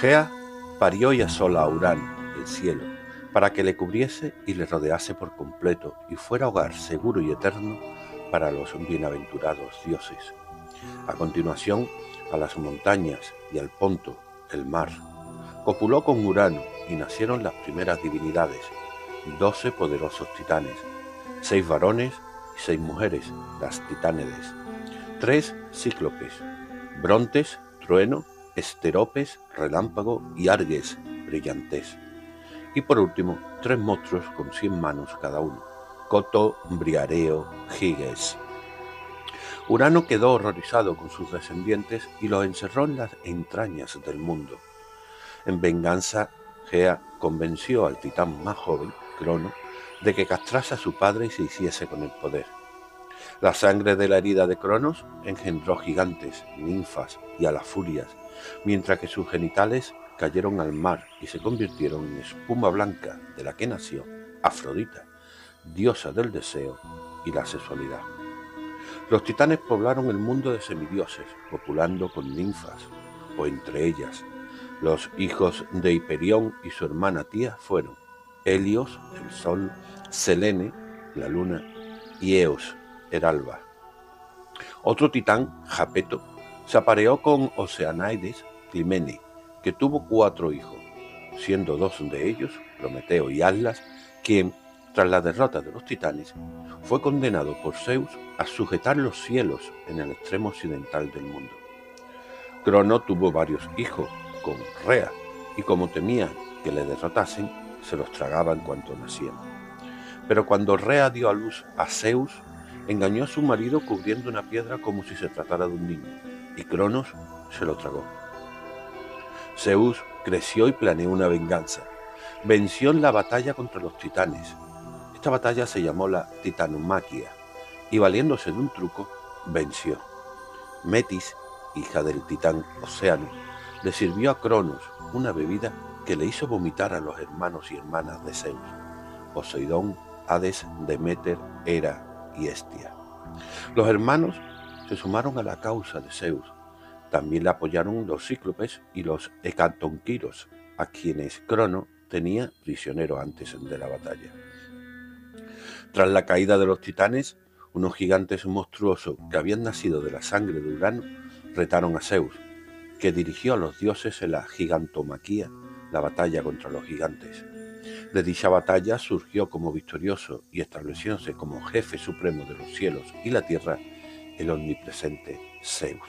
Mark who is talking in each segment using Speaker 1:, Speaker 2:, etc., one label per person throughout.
Speaker 1: Gea parió ella sola a Urano, el cielo, para que le cubriese y le rodease por completo y fuera hogar seguro y eterno para los bienaventurados dioses. A continuación, a las montañas y al Ponto, el mar. Copuló con Urano y nacieron las primeras divinidades, 12 poderosos titanes, 6 varones y 6 mujeres, las titánedes, 3 cíclopes, Brontes, trueno, Esteropes, relámpago y Arges, brillantes. Y por último, 3 monstruos con 100 manos cada uno, Coto, Briareo, Giges. Urano quedó horrorizado con sus descendientes y los encerró en las entrañas del mundo. En venganza, Gea convenció al titán más joven, Crono, de que castrase a su padre y se hiciese con el poder. La sangre de la herida de Cronos engendró gigantes, ninfas y a las furias, mientras que sus genitales cayeron al mar y se convirtieron en espuma blanca, de la que nació Afrodita, diosa del deseo y la sexualidad. Los titanes poblaron el mundo de semidioses, copulando con ninfas, o entre ellas. Los hijos de Hiperión y su hermana Tía fueron Helios, el sol, Selene, la luna, y Eos, el alba. Otro titán, Japeto, se apareó con Oceanaides Climene, que tuvo 4 hijos, siendo 2 de ellos, Prometeo y Atlas, quien, tras la derrota de los titanes, fue condenado por Zeus a sujetar los cielos en el extremo occidental del mundo. Crono tuvo varios hijos con Rea, y como temía que le derrotasen, se los tragaba en cuanto nacían. Pero cuando Rea dio a luz a Zeus, engañó a su marido cubriendo una piedra como si se tratara de un niño, y Cronos se lo tragó. Zeus creció y planeó una venganza. Venció en la batalla contra los titanes. Esta batalla se llamó la Titanomaquia, y valiéndose de un truco, venció. Metis, hija del titán Océano, le sirvió a Cronos una bebida que le hizo vomitar a los hermanos y hermanas de Zeus, Poseidón, Hades, Deméter, Hera y Hestia. Los hermanos se sumaron a la causa de Zeus. También le apoyaron los cíclopes y los hecatonquiros, a quienes Crono tenía prisionero antes de la batalla. Tras la caída de los titanes, unos gigantes monstruosos que habían nacido de la sangre de Urano retaron a Zeus, que dirigió a los dioses en la gigantomaquia, la batalla contra los gigantes. De dicha batalla surgió como victorioso y establecióse como jefe supremo de los cielos y la tierra el omnipresente Zeus.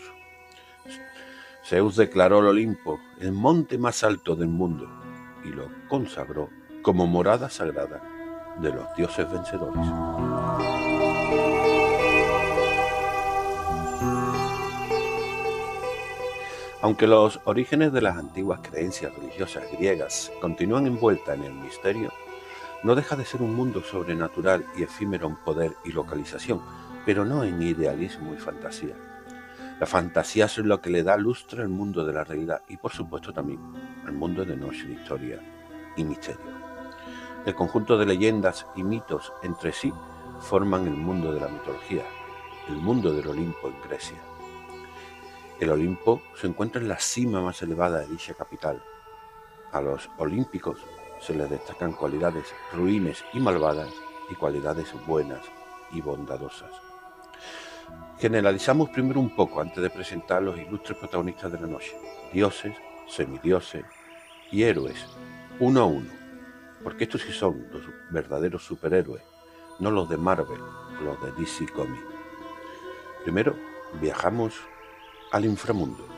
Speaker 1: Zeus declaró el Olimpo el monte más alto del mundo y lo consagró como morada sagrada de los dioses vencedores. Aunque los orígenes de las antiguas creencias religiosas griegas continúan envueltas en el misterio, no deja de ser un mundo sobrenatural y efímero en poder y localización, pero no en idealismo y fantasía. La fantasía es lo que le da lustre al mundo de la realidad y, por supuesto, también al mundo de noche de historia y misterio. El conjunto de leyendas y mitos entre sí forman el mundo de la mitología, el mundo del Olimpo en Grecia. El Olimpo se encuentra en la cima más elevada de dicha capital. A los olímpicos se les destacan cualidades ruines y malvadas y cualidades buenas y bondadosas. Generalizamos primero un poco antes de presentar a los ilustres protagonistas de la noche, dioses, semidioses y héroes, uno a uno, porque estos sí son los verdaderos superhéroes, no los de Marvel o los de DC Comics. Primero, viajamos al inframundo.